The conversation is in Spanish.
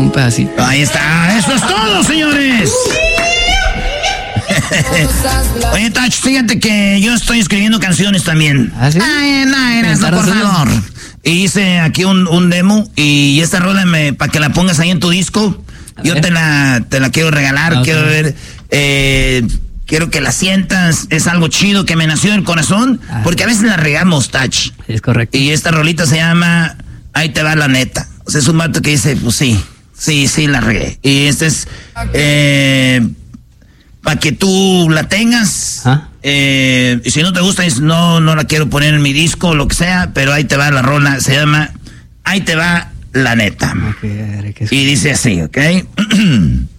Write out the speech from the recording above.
un pedacito. Ahí está, eso es todo, señores. Oye, Tach, fíjate que yo estoy escribiendo canciones también. ¿Ah, sí? Por favor. Y hice aquí un demo y esta rola para que la pongas ahí en tu disco. Yo te la quiero regalar, okay. Quiero ver, quiero que la sientas, es algo chido que me nació del corazón, porque a veces la regamos, Tach. Es correcto. Y esta rolita se llama Ahí te va la neta. O sea, es un vato que dice, pues sí, la regué. Y este es para que tú la tengas. Y si no te gusta, dices, no la quiero poner en mi disco o lo que sea, pero ahí te va la rola, se llama Ahí te va la neta. Okay, y dice así, ¿ok?